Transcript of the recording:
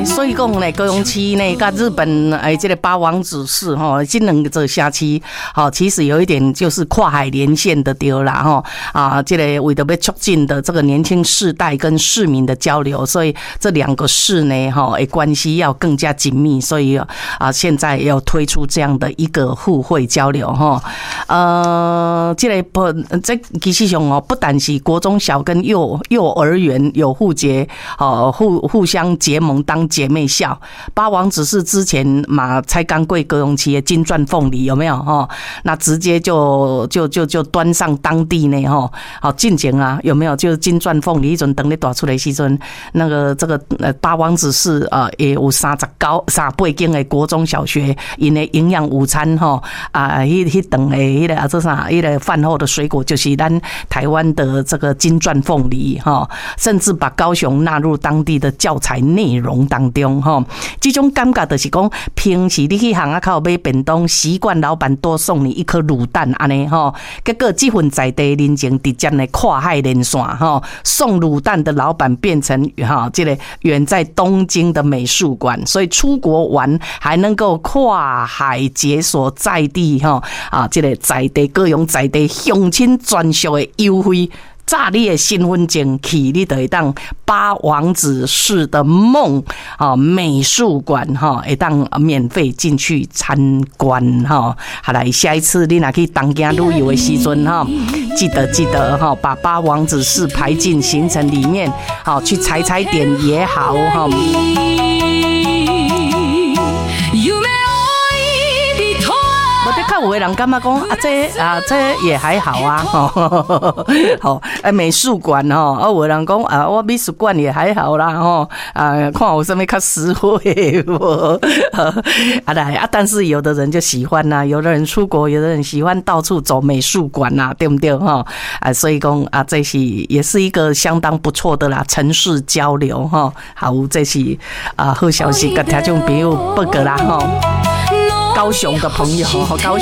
所以讲呢，高雄市呢，跟日本这个八王子市哈，这两个辖区，其实有一点就是跨海连线的对啦这个为了要促进的这个年轻世代跟市民的交流，所以这两个市呢，关系要更加紧密，所以现在要推出这样的一个互惠交流这其实上不但是国中小跟幼儿园有互结互相结盟当姐妹校，八王子是之前嘛才刚过高雄市的金钻凤梨有没有那直接就端上当地呢进前有没有就是金钻凤梨阵等你大出来时阵，那个这个八王子市也有38间的国中小学，因的营养午餐迄顿的迄个这啥迄个饭后的水果就是咱台湾的这个金钻凤梨甚至把高雄纳入当地的教材内容当中这种感觉就是讲，平时你去巷口买便当，习惯老板多送你一颗卤蛋安尼结果这份在地人情直接的跨海连线送卤蛋的老板变成这个远在东京的美术馆，所以出国玩还能够跨海解锁在地这个在地高雄在地乡亲专属的优惠。炸你的身份证去，你就会当八王子市的梦美术馆会当免费进去参观好来，下一次你若去东京旅游的时阵记得把八王子市排进行程里面去踩点也好有的人感觉讲这也还好美术馆有的人讲我美术馆也还好啦看有什么较实惠但是有的人就喜欢有的人出国，有的人喜欢到处走美术馆对不对所以讲这是也是一个相当不错的啦城市交流好，这是好消息跟听众朋友报告啦高雄的朋友高雄